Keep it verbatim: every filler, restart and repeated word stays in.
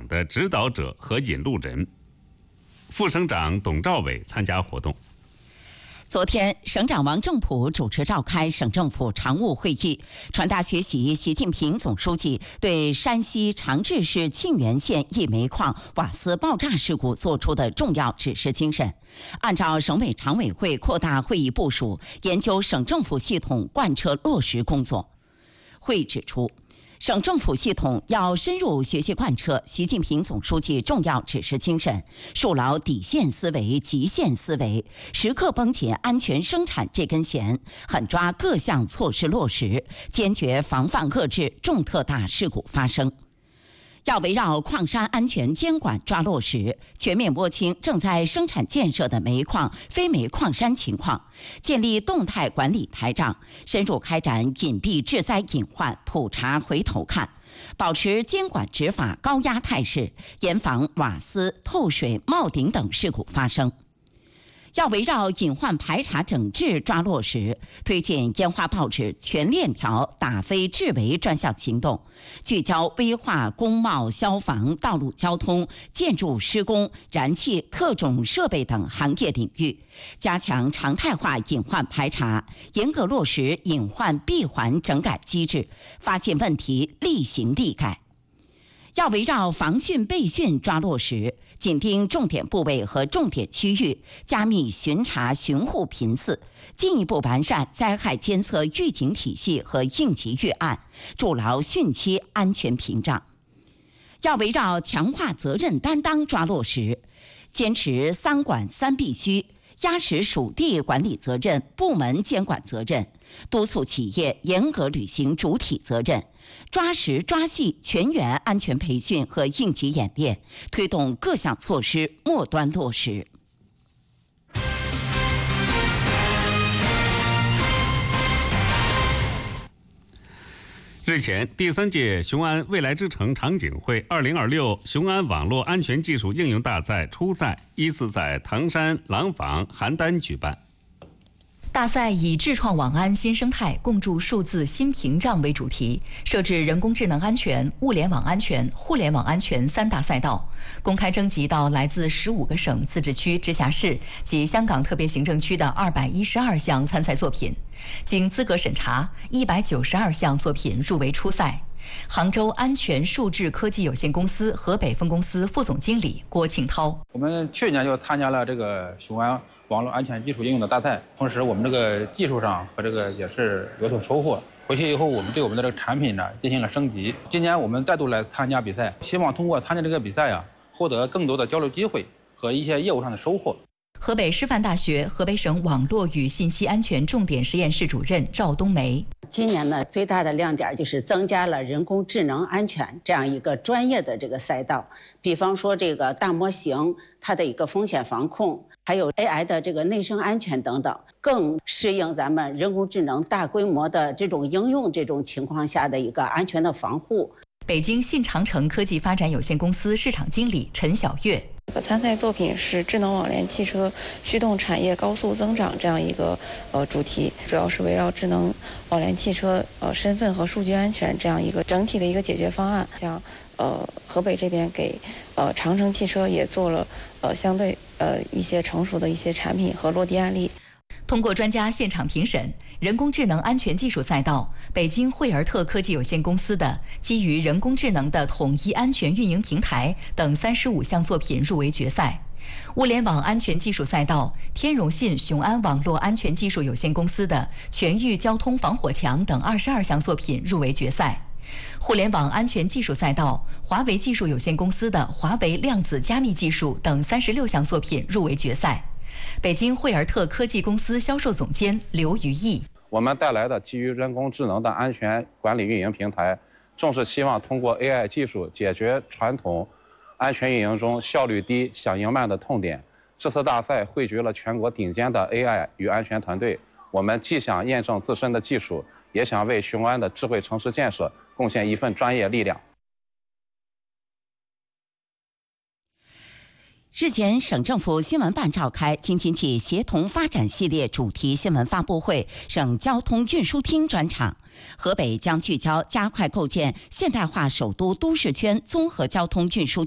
的指导者和引路人。副省长董兆伟参加活动。 昨天，省长王正普主持召开省政府常务会议，传达学习习近平总书记对山西长治市沁源县一煤矿瓦斯爆炸事故作出的重要指示精神，按照省委常委会扩大会议部署，研究省政府系统贯彻落实工作。会议指出，省政府系统要深入学习贯彻习近平总书记重要指示精神，树牢底线思维、极限思维，时刻绷紧安全生产这根弦，狠抓各项措施落实，坚决防范遏制重特大事故发生。要围绕矿山安全监管抓落实，全面摸清正在生产建设的煤矿、非煤矿山情况，建立动态管理台账，深入开展隐蔽治灾隐患普查回头看，保持监管执法高压态势，严防瓦斯、透水、冒顶等事故发生。要围绕隐患排查整治抓落实，推进烟花爆纸全链条打非治围专项行动，聚焦危化工贸、消防、道路交通、建筑施工、燃气、特种设备等行业领域，加强常态化隐患排查，严格落实隐患闭环整改机制，发现问题立行立改。要围绕防汛备汛抓落实，紧盯重点部位和重点区域，加密巡查巡护频次，进一步完善灾害监测预警体系和应急预案，筑牢汛期安全屏障。要围绕强化责任担当抓落实，坚持三管三必须，压实属地管理责任、部门监管责任，督促企业严格履行主体责任，抓实抓细全员安全培训和应急演练，推动各项措施末端落实。 日前，第三届雄安未来之城场景会二零二六雄安网络安全技术应用大赛初赛依次在唐山、廊坊、邯郸举办。 大赛以智创网安新生态，共筑数字新屏障为主题，设置人工智能安全、物联网安全、互联网安全三大赛道，公开征集到来自十五个省、自治区、直辖市及香港特别行政区的二百一十二项参赛作品，经资格审查，一百九十二项作品入围初赛。杭州安全数智科技有限公司河北分公司副总经理郭庆涛： 我们去年就参加了这个雄安网络安全技术应用的大赛，同时我们这个技术上和这个也是有所收获。回去以后，我们对我们的这个产品呢进行了升级。今年我们再度来参加比赛，希望通过参加这个比赛啊，获得更多的交流机会和一些业务上的收获。 河北师范大学河北省网络与信息安全重点实验室主任赵冬梅： 今年呢，最大的亮点就是增加了人工智能安全这样一个专业的这个赛道，比方说这个大模型它的一个风险防控，还有 A I 的这个内生安全等等，更适应咱们人工智能大规模的这种应用这种情况下的一个安全的防护。 北京信长城科技发展有限公司市场经理陈晓月： 参赛作品是智能网联汽车驱动产业高速增长这样一个呃主题，主要是围绕智能网联汽车呃身份和数据安全这样一个整体的一个解决方案。像呃河北这边给呃长城汽车也做了呃相对呃一些成熟的一些产品和落地案例。 通过专家现场评审，人工智能安全技术赛道，北京惠而特科技有限公司的基于人工智能的统一安全运营平台等三十五项作品入围决赛；物联网安全技术赛道，天荣信雄安网络安全技术有限公司的全域交通防火墙等二十二项作品入围决赛；互联网安全技术赛道，华为技术有限公司的华为量子加密技术等三十六项作品入围决赛。北京惠而特科技公司销售总监刘于毅： 我们带来的基于人工智能的安全管理运营平台，正是希望通过 A I 技术解决传统安全运营中效率低、响应慢的痛点。这次大赛汇聚了全国顶尖的 A I 与安全团队，我们既想验证自身的技术，也想为雄安的智慧城市建设贡献一份专业力量。 日前，省政府新闻办召开京津冀协同发展系列主题新闻发布会，省交通运输厅专场。河北将聚焦加快构建现代化首都都市圈综合交通运输